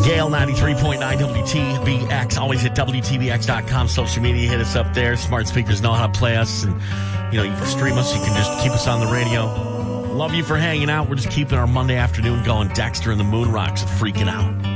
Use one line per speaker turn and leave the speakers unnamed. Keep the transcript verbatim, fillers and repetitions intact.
Gale ninety-three point nine W T B X. Always at W T B X dot com. Social media, hit us up there. Smart speakers know how to play us. And, you know, you can stream us. You can just keep us on the radio. Love you for hanging out. We're just keeping our Monday afternoon going. Dexter and the Moon Rocks are freaking out.